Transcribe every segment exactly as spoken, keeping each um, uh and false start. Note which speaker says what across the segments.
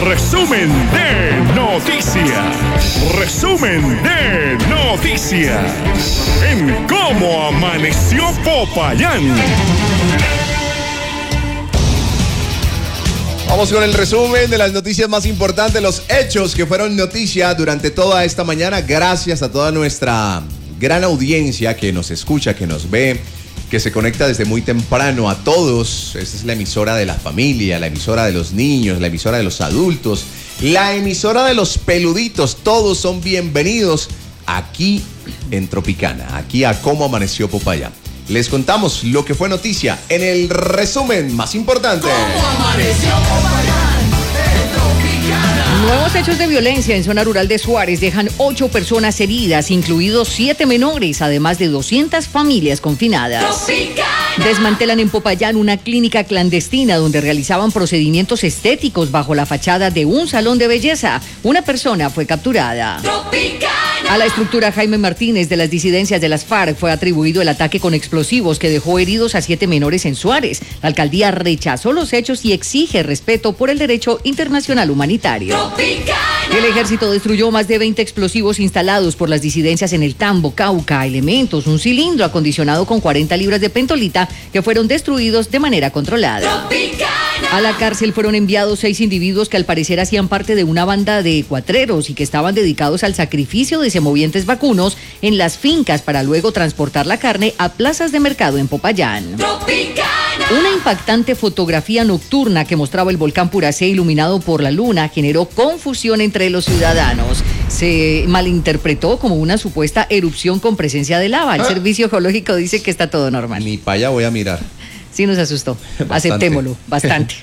Speaker 1: Resumen de noticias. Resumen de noticias. En Cómo Amaneció Popayán.
Speaker 2: Vamos con el resumen de las noticias más importantes, los hechos que fueron noticia durante toda esta mañana. Gracias a toda nuestra gran audiencia que nos escucha, que nos ve, que se conecta desde muy temprano. A todos, esta es la emisora de la familia, la emisora de los niños, la emisora de los adultos, la emisora de los peluditos. Todos son bienvenidos aquí en Tropicana, aquí a Cómo Amaneció Popayán. Les contamos lo que fue noticia en el resumen más importante.
Speaker 3: ¿Cómo amaneció Popayán en Tropicana?
Speaker 4: Nuevos hechos de violencia en zona rural de Suárez dejan ocho personas heridas, incluidos siete menores, además de doscientas familias confinadas.
Speaker 3: Tropicana.
Speaker 4: Desmantelan en Popayán una clínica clandestina donde realizaban procedimientos estéticos bajo la fachada de un salón de belleza. Una persona fue capturada.
Speaker 3: Tropicana.
Speaker 4: A la estructura Jaime Martínez de las disidencias de las FARC fue atribuido el ataque con explosivos que dejó heridos a siete menores en Suárez. La alcaldía rechazó los hechos y exige respeto por el derecho internacional humanitario.
Speaker 3: Tropicana.
Speaker 4: El ejército destruyó más de veinte explosivos instalados por las disidencias en el Tambo, Cauca, elementos, un cilindro acondicionado con cuarenta libras de pentolita que fueron destruidos de manera controlada.
Speaker 3: Tropicana.
Speaker 4: A la cárcel fueron enviados seis individuos que al parecer hacían parte de una banda de cuatreros y que estaban dedicados al sacrificio de semovientes vacunos en las fincas para luego transportar la carne a plazas de mercado en Popayán.
Speaker 3: Tropicana.
Speaker 4: Una impactante fotografía nocturna que mostraba el volcán Puracé iluminado por la luna generó confusión entre los ciudadanos. Se malinterpretó como una supuesta erupción con presencia de lava. El
Speaker 2: ¿Ah?
Speaker 4: Servicio Geológico dice que está todo normal.
Speaker 2: Ni para allá voy a mirar.
Speaker 4: Sí nos asustó,
Speaker 2: Bastante.
Speaker 4: aceptémoslo, bastante.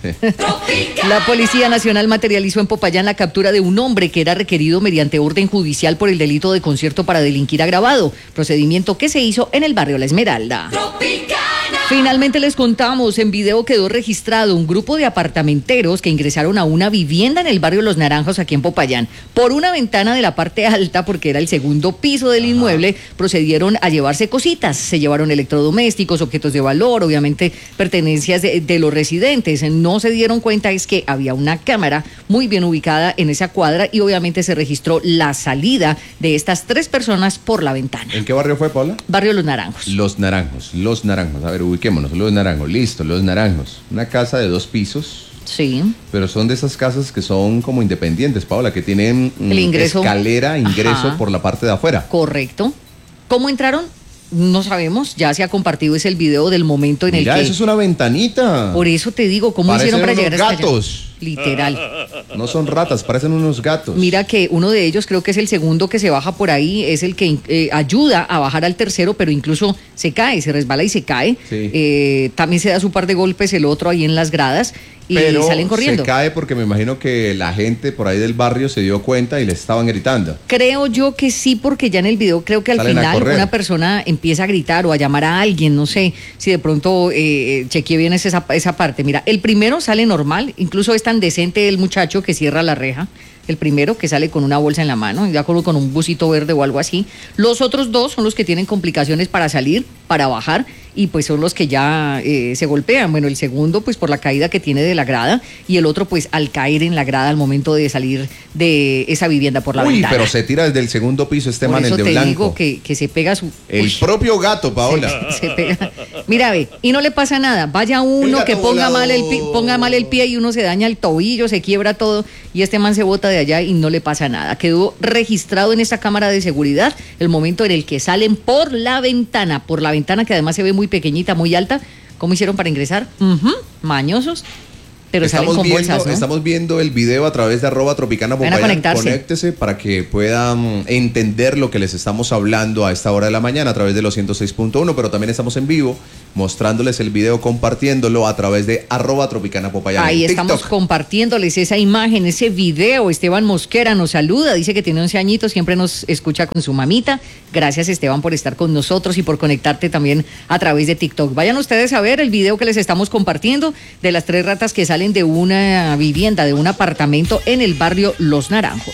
Speaker 4: La Policía Nacional materializó en Popayán la captura de un hombre que era requerido mediante orden judicial por el delito de concierto para delinquir agravado, procedimiento que se hizo en el barrio La Esmeralda.
Speaker 3: Tropicana.
Speaker 4: Finalmente les contamos, en video quedó registrado un grupo de apartamenteros que ingresaron a una vivienda en el barrio Los Naranjos aquí en Popayán. Por una ventana de la parte alta, porque era el segundo piso del inmueble, procedieron a llevarse cositas. Se llevaron electrodomésticos, objetos de valor, obviamente pertenencias de, de los residentes. No se dieron cuenta es que había una cámara muy bien ubicada en esa cuadra y obviamente se registró la salida de estas tres personas por la ventana.
Speaker 2: ¿En qué barrio fue, Paula?
Speaker 4: Barrio Los Naranjos.
Speaker 2: Los Naranjos, Los Naranjos. A ver, ubiquémonos, Los Naranjos, listo, Los Naranjos. Una casa de dos pisos.
Speaker 4: Sí.
Speaker 2: Pero son de esas casas que son como independientes, Paula, que tienen mm,
Speaker 4: El ingreso.
Speaker 2: escalera, ingreso
Speaker 4: Ajá.
Speaker 2: por la parte de afuera.
Speaker 4: Correcto. ¿Cómo entraron? No sabemos, ya se ha compartido ese el video del momento en
Speaker 2: Mira,
Speaker 4: el que...
Speaker 2: eso es una ventanita.
Speaker 4: Por eso te digo, ¿cómo
Speaker 2: Parecen
Speaker 4: hicieron para
Speaker 2: unos
Speaker 4: llegar hasta allá?
Speaker 2: gatos.
Speaker 4: Literal.
Speaker 2: No son ratas, parecen unos gatos.
Speaker 4: Mira que uno de ellos, creo que es el segundo que se baja por ahí, es el que eh, ayuda a bajar al tercero, pero incluso se cae, se resbala y se cae.
Speaker 2: Sí.
Speaker 4: Eh, también se da su par de golpes el otro ahí en las gradas y
Speaker 2: Pero
Speaker 4: salen corriendo.
Speaker 2: se cae porque me imagino que la gente por ahí del barrio se dio cuenta y les estaban gritando.
Speaker 4: Creo yo que sí, porque ya en el video creo que al
Speaker 2: Salen a
Speaker 4: final
Speaker 2: correr.
Speaker 4: una persona empieza a gritar o a llamar a alguien, no sé si de pronto eh, chequeé bien esa, esa parte. Mira, el primero sale normal, incluso es tan decente el muchacho que cierra la reja. El primero que sale con una bolsa en la mano, ya con, con un busito verde o algo así. Los otros dos son los que tienen complicaciones para salir, para bajar, y pues son los que ya eh, se golpean. Bueno, el segundo pues por la caída que tiene de la grada, y el otro pues al caer en la grada al momento de salir de esa vivienda por la
Speaker 2: Uy,
Speaker 4: ventana.
Speaker 2: pero se tira desde el segundo piso este
Speaker 4: Por
Speaker 2: man,
Speaker 4: eso
Speaker 2: el de
Speaker 4: te
Speaker 2: blanco.
Speaker 4: digo que, que se pega su...
Speaker 2: El
Speaker 4: Uy,
Speaker 2: propio gato, Paola.
Speaker 4: se pega. Mira, ve, y no le pasa nada. Vaya uno
Speaker 2: El
Speaker 4: que
Speaker 2: gato
Speaker 4: ponga mal, el, pi-
Speaker 2: volador.
Speaker 4: ponga mal el pie y uno se daña el tobillo, se quiebra todo, y este man se bota de allá y no le pasa nada. Quedó registrado en esta cámara de seguridad el momento en el que salen por la ventana, por la ventana que además se ve muy pequeñita, muy alta. ¿Cómo hicieron para ingresar? Ujú, mañosos. Pero
Speaker 2: Estamos
Speaker 4: salen con
Speaker 2: viendo,
Speaker 4: bolsas, ¿no?
Speaker 2: estamos viendo el video a través de arroba tropicana
Speaker 4: Van a
Speaker 2: Popayán.
Speaker 4: conectarse.
Speaker 2: Conéctese para que puedan entender lo que les estamos hablando a esta hora de la mañana a través de los ciento seis punto uno, pero también estamos en vivo mostrándoles el video, compartiéndolo a través de arroba tropicana Popayán.
Speaker 4: Ahí
Speaker 2: en
Speaker 4: estamos
Speaker 2: TikTok.
Speaker 4: compartiéndoles esa imagen, ese video. Esteban Mosquera nos saluda, dice que tiene once añitos, siempre nos escucha con su mamita. Gracias, Esteban, por estar con nosotros y por conectarte también a través de TikTok. Vayan ustedes a ver el video que les estamos compartiendo de las tres ratas que salen de una vivienda, de un apartamento en el barrio Los Naranjos.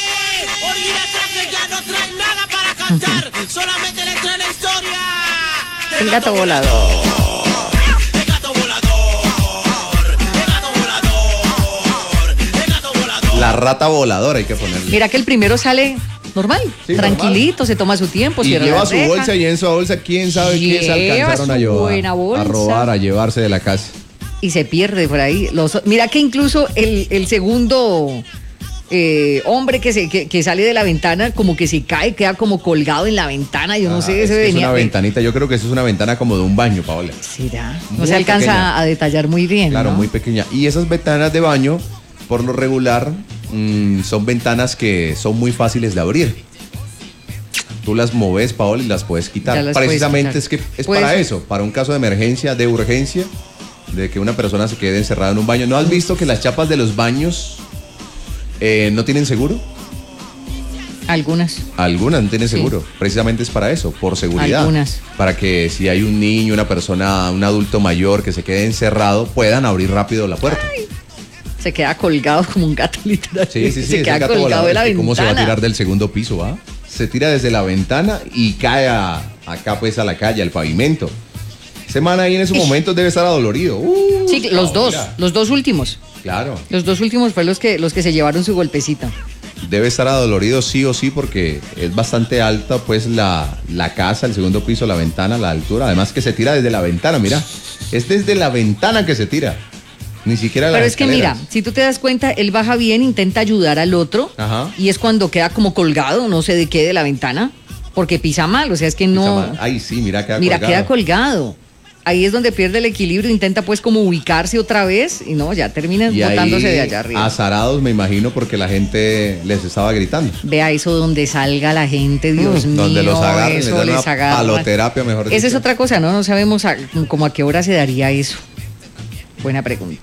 Speaker 3: Olvídate que ya no traen nada para cantar, solamente le traen la historia.
Speaker 4: El gato volador.
Speaker 3: El gato volador, el gato volador, el gato volador.
Speaker 2: La rata voladora hay que ponerle.
Speaker 4: Mira que el primero sale normal,
Speaker 2: Sí,
Speaker 4: tranquilito,
Speaker 2: normal.
Speaker 4: se toma su tiempo,
Speaker 2: Y
Speaker 4: cierra
Speaker 2: lleva
Speaker 4: la
Speaker 2: su
Speaker 4: reja.
Speaker 2: bolsa y en su bolsa, quién sabe quién se
Speaker 4: Lleva
Speaker 2: alcanzaron a
Speaker 4: su
Speaker 2: llevar.
Speaker 4: buena bolsa.
Speaker 2: A robar, a llevarse de la casa.
Speaker 4: Y se pierde por ahí. Los, mira que incluso el, el segundo eh, hombre que, se, que, que sale de la ventana, como que se cae, queda como colgado en la ventana. Yo no
Speaker 2: Ah,
Speaker 4: sé,
Speaker 2: es,
Speaker 4: ese
Speaker 2: que es
Speaker 4: venía.
Speaker 2: una
Speaker 4: de-
Speaker 2: ventanita, yo creo que eso es una ventana como de un baño, Paola.
Speaker 4: ¿Será? No
Speaker 2: Muy
Speaker 4: se alcanza
Speaker 2: pequeña.
Speaker 4: a detallar muy bien.
Speaker 2: Claro,
Speaker 4: ¿no?
Speaker 2: muy pequeña. Y esas ventanas de baño, por lo regular, mm, son ventanas que son muy fáciles de abrir. Tú las moves, Paola, y las puedes quitar.
Speaker 4: Ya las puedes
Speaker 2: Precisamente
Speaker 4: quitar.
Speaker 2: es que es
Speaker 4: Puedes-
Speaker 2: para eso, para un caso de emergencia, de urgencia, de que una persona se quede encerrada en un baño. ¿No has visto que las chapas de los baños eh, no tienen seguro?
Speaker 4: Algunas.
Speaker 2: Algunas no tienen
Speaker 4: Sí.
Speaker 2: seguro. Precisamente es para eso, por seguridad.
Speaker 4: Algunas.
Speaker 2: Para que si hay un niño, una persona, un adulto mayor que se quede encerrado, puedan abrir rápido la puerta.
Speaker 4: Se queda colgado como un gato, literal.
Speaker 2: Sí, sí, sí.
Speaker 4: Se
Speaker 2: ese
Speaker 4: queda
Speaker 2: gato
Speaker 4: colgado
Speaker 2: volador,
Speaker 4: de la
Speaker 2: es que
Speaker 4: ventana.
Speaker 2: ¿cómo se va a tirar del segundo piso, va? Se tira desde la ventana y cae a- acá pues a la calle, al pavimento. Ese man ahí en esos momentos debe estar adolorido. Uh,
Speaker 4: Sí, los dos,
Speaker 2: Paola.
Speaker 4: los dos últimos.
Speaker 2: Claro.
Speaker 4: Los dos últimos fueron los que, los que se llevaron su golpecito.
Speaker 2: Debe estar adolorido sí o sí porque es bastante alta pues la, la casa, el segundo piso, la ventana, la altura. Además que se tira desde la ventana, mira. Es desde la ventana que se tira. Ni siquiera de
Speaker 4: Pero
Speaker 2: las
Speaker 4: es que mira,
Speaker 2: escaleras.
Speaker 4: si tú te das cuenta, él baja bien, intenta ayudar al otro.
Speaker 2: Ajá.
Speaker 4: Y es cuando queda como colgado, no sé de qué, de la ventana. Porque pisa mal, o sea, es que no...
Speaker 2: Ay, sí, mira, queda
Speaker 4: Mira,
Speaker 2: colgado.
Speaker 4: queda colgado. Ahí es donde pierde el equilibrio, intenta pues como ubicarse otra vez y no, ya termina
Speaker 2: Y
Speaker 4: botándose
Speaker 2: ahí,
Speaker 4: de allá arriba.
Speaker 2: azarados, me imagino, porque la gente les estaba gritando.
Speaker 4: Vea eso donde salga la gente, Dios mío.
Speaker 2: Donde los agarren, les
Speaker 4: eso
Speaker 2: dan
Speaker 4: les
Speaker 2: una
Speaker 4: agarra.
Speaker 2: paloterapia, mejor
Speaker 4: Esa es
Speaker 2: dicho.
Speaker 4: otra cosa, ¿no? No sabemos a, como a qué hora se daría eso. Buena pregunta.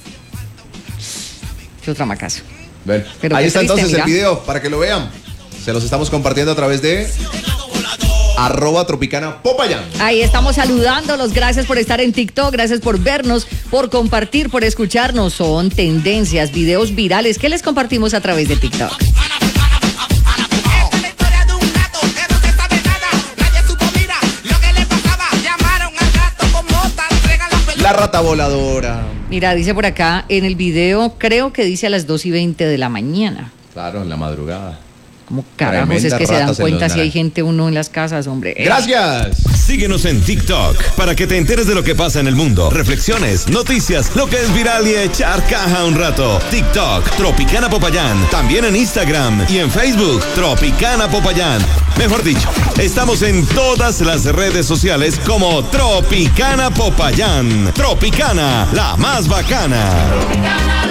Speaker 4: Es otra macazo.
Speaker 2: Bueno,
Speaker 4: Pero
Speaker 2: ahí
Speaker 4: qué
Speaker 2: está
Speaker 4: triste,
Speaker 2: entonces
Speaker 4: mira.
Speaker 2: el video para que lo vean. Se los estamos compartiendo a través de arroba tropicana Popayán.
Speaker 4: Ahí estamos saludándolos. Gracias por estar en TikTok, gracias por vernos, por compartir, por escucharnos. Son tendencias, videos virales que les compartimos a través de TikTok.
Speaker 3: Esta es la historia de un gato que no se sabe nada. Nadie supo, mira, lo que le pasaba. Llamaron al gato con mota, le entregan la pelota.
Speaker 2: La rata voladora.
Speaker 4: Mira, dice por acá en el video, creo que dice a las dos y veinte de la mañana.
Speaker 2: Claro, en la madrugada.
Speaker 4: Como carajos es
Speaker 2: Tremendas
Speaker 4: que se dan
Speaker 2: ratas en
Speaker 4: cuenta
Speaker 2: los
Speaker 4: si hay
Speaker 2: naranjos.
Speaker 4: gente o no en las casas, hombre. Eh,
Speaker 2: Gracias.
Speaker 5: Síguenos en TikTok para que te enteres de lo que pasa en el mundo. Reflexiones, noticias, lo que es viral y echar caja un rato. TikTok, Tropicana Popayán. También en Instagram y en Facebook, Tropicana Popayán. Mejor dicho, estamos en todas las redes sociales como Tropicana Popayán. Tropicana, la más bacana.